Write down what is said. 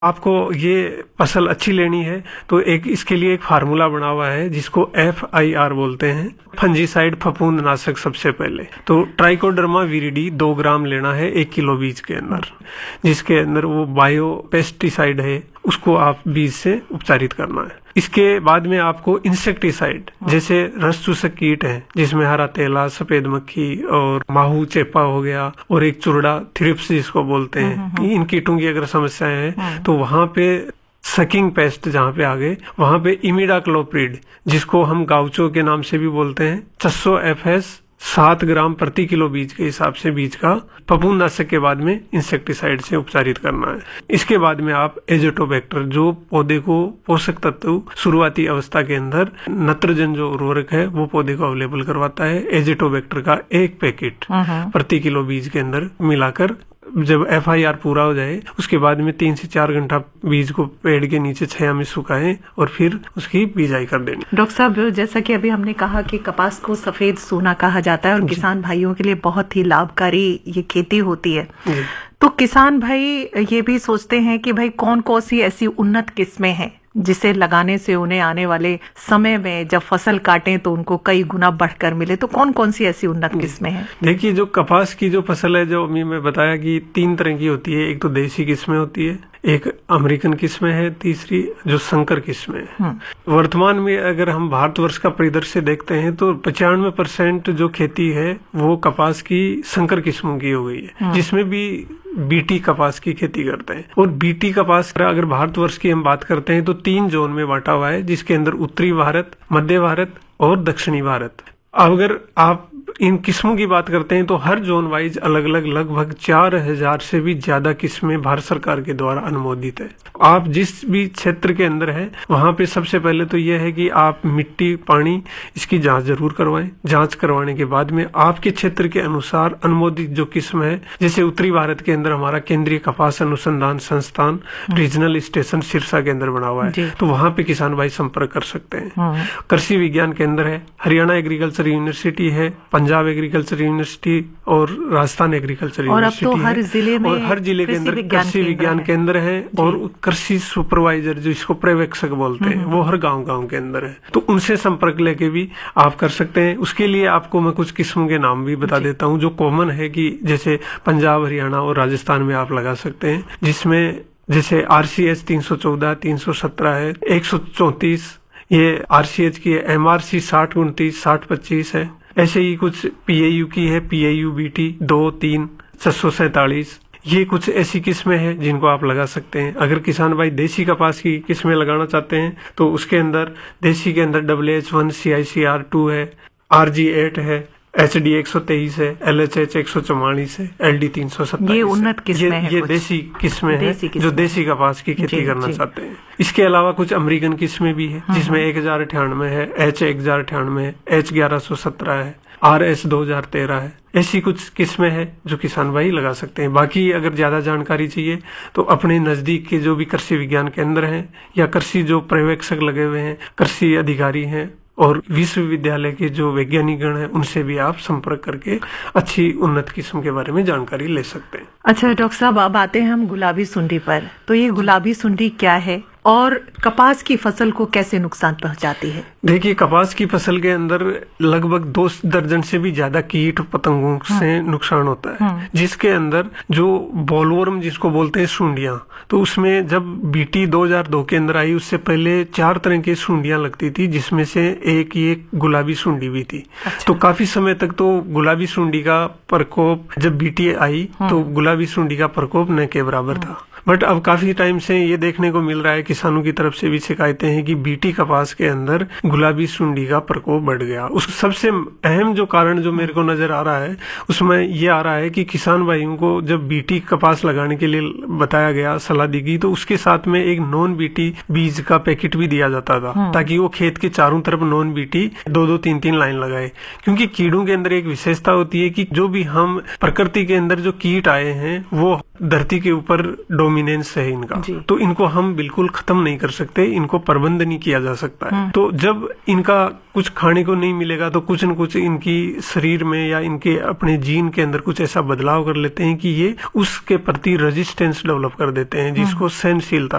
आपको ये फसल अच्छी लेनी है तो एक इसके लिए एक फार्मूला बना हुआ है जिसको FIR बोलते हैं, फंजीसाइड फफूंद नाशक। सबसे पहले तो ट्राइकोडर्मा विरिडी 2 ग्राम लेना है 1 किलो बीज के अंदर, जिसके अंदर वो बायो पेस्टिसाइड है, उसको आप बीज से उपचारित करना है। इसके बाद में आपको इंसेक्टिसाइड जैसे रस चूसक कीट है जिसमें हरा तेला, सफेद मक्खी और माहू चेपा हो गया, और एक चुरड़ा थ्रिप्स जिसको बोलते हैं, इन कीटों की अगर समस्याएं हैं तो वहां पे सकिंग पेस्ट जहाँ पे आ गए वहां पे इमिडाक्लोप्रिड जिसको हम गाउचो के नाम से भी बोलते हैं 600 FS 7 ग्राम प्रति किलो बीज के हिसाब से बीज का फफूंदनाशक के बाद में इंसेक्टिसाइड से उपचारित करना है। इसके बाद में आप एजेटोबैक्टर जो पौधे को पोषक तत्व शुरुआती अवस्था के अंदर नत्रजन जो उर्वरक है वो पौधे को अवेलेबल करवाता है, एजेटोबैक्टर का 1 पैकेट प्रति किलो बीज के अंदर मिलाकर जब FIR पूरा हो जाए उसके बाद में 3 से 4 घंटा बीज को पेड़ के नीचे छाया में सुखाएं और फिर उसकी बिजाई कर देनी। डॉक्टर साहब, जैसा कि अभी हमने कहा कि कपास को सफेद सोना कहा जाता है और किसान भाइयों के लिए बहुत ही लाभकारी ये खेती होती है, तो किसान भाई ये भी सोचते हैं कि भाई कौन कौन सी ऐसी उन्नत किस्में हैं जिसे लगाने से उन्हें आने वाले समय में जब फसल काटें तो उनको कई गुना बढ़कर मिले, तो कौन कौन सी ऐसी उन्नत किस्में हैं? देखिए, जो कपास की जो फसल है, जो अभी मैं बताया कि 3 तरह की होती है। एक तो देसी किस्में होती है, एक अमेरिकन किस्में है, तीसरी जो संकर किस्में है। वर्तमान में अगर हम भारतवर्ष का परिदृश्य देखते हैं तो 95% जो खेती है वो कपास की संकर किस्मों की हो गई है, जिसमें भी बीटी कपास की खेती करते हैं। और बीटी कपास अगर भारतवर्ष की हम बात करते हैं तो 3 जोन में बांटा हुआ है, जिसके अंदर उत्तरी भारत, मध्य भारत और दक्षिणी भारत। अगर आप इन किस्मों की बात करते हैं तो हर जोन वाइज अलग अलग लगभग 4000 से भी ज्यादा किस्में भारत सरकार के द्वारा अनुमोदित है। आप जिस भी क्षेत्र के अंदर है वहां पे सबसे पहले तो यह है कि आप मिट्टी, पानी इसकी जांच जरूर करवाएं। जांच करवाने के बाद में आपके क्षेत्र के अनुसार अनुमोदित जो किस्म है, जैसे उत्तरी भारत के अंदर हमारा केंद्रीय कपास अनुसंधान संस्थान रीजनल स्टेशन सिरसा के अंदर बना हुआ है, तो वहां पे किसान भाई संपर्क कर सकते हैं। कृषि विज्ञान केंद्र है, हरियाणा एग्रीकल्चर यूनिवर्सिटी है, पंजाब एग्रीकल्चर यूनिवर्सिटी और राजस्थान एग्रीकल्चर यूनिवर्सिटी है, हर जिले में, और हर जिले के अंदर कृषि विज्ञान केंद्र है, और कृषि सुपरवाइजर जिसको पर्यवेक्षक बोलते हैं वो हर गांव के अंदर है। तो उनसे संपर्क लेके भी आप कर सकते हैं। उसके लिए आपको मैं कुछ किस्मों के नाम भी बता देता हूँ जो कॉमन है, कि जैसे पंजाब, हरियाणा और राजस्थान में आप लगा सकते हैं, जिसमें जैसे RCH 314, 317 है, 134 ये RCH की है, MRC 6029, 6025 है। ऐसे ही कुछ PAU की है, PAU BT 2, 3, 647। ये कुछ ऐसी किस्में हैं जिनको आप लगा सकते हैं। अगर किसान भाई देसी कपास की किस्में लगाना चाहते हैं तो उसके अंदर देसी के अंदर WH1 CICR 2 है, RG 8 है, HD 123 है, LHH 144 है, LD 327। ये उन्नत किस्में हैं, ये देसी किस्में हैं जो देसी कपास की खेती करना चाहते हैं। इसके अलावा कुछ अमेरिकन किस्में भी है, जिसमें 1098 है, H 1098 है, H 1117 है, RS 2013 है। ऐसी कुछ किस्में हैं जो किसान भाई लगा सकते हैं। बाकी अगर ज्यादा जानकारी चाहिए तो अपने नजदीक के जो भी कृषि विज्ञान केंद्र हैं या कृषि जो पर्यवेक्षक लगे हुए हैं, कृषि अधिकारी हैं और विश्वविद्यालय के जो वैज्ञानिक गण हैं, उनसे भी आप संपर्क करके अच्छी उन्नत किस्म के बारे में जानकारी ले सकते हैं। अच्छा डॉक्टर साहब, अब आते हैं हम गुलाबी सुंडी पर। तो ये गुलाबी सुंडी क्या है और कपास की फसल को कैसे नुकसान पहुंचाती है? देखिए, कपास की फसल के अंदर लगभग 2 दर्जन से भी ज्यादा कीट पतंगों से नुकसान होता है, जिसके अंदर जो बॉलवर्म जिसको बोलते हैं सुंडियां, तो उसमें जब BT 2002 के अंदर आई उससे पहले 4 तरह की सुंडियां लगती थी, जिसमें से एक ये गुलाबी सुंडी भी थी। अच्छा। तो काफी समय तक तो गुलाबी सुंडी का प्रकोप, जब BT आई तो गुलाबी सुंडी का प्रकोप न के बराबर था। बट अब काफी टाइम से ये देखने को मिल रहा है, किसानों की तरफ से भी शिकायतें हैं कि BT कपास के अंदर गुलाबी सुंडी का प्रकोप बढ़ गया। उस सबसे अहम जो कारण जो मेरे को नजर आ रहा है उसमें ये आ रहा है कि किसान भाइयों को जब BT कपास लगाने के लिए बताया गया, सलाह दी गई, तो उसके साथ में एक नॉन BT बीज का पैकेट भी दिया जाता था, ताकि वो खेत के चारों तरफ नॉन BT 2-2, 3-3 लाइन लगाए। क्योंकि कीड़ों के अंदर एक विशेषता होती है कि जो भी हम प्रकृति के अंदर जो कीट आए हैं वो धरती के ऊपर डोमिनेंस है इनका, तो इनको हम बिल्कुल खत्म नहीं कर सकते, इनको प्रबंध नहीं किया जा सकता है। तो जब इनका कुछ खाने को नहीं मिलेगा तो कुछ न कुछ इनकी शरीर में या इनके अपने जीन के अंदर कुछ ऐसा बदलाव कर लेते हैं कि ये उसके प्रति रेजिस्टेंस डेवलप कर देते हैं, जिसको सहनशीलता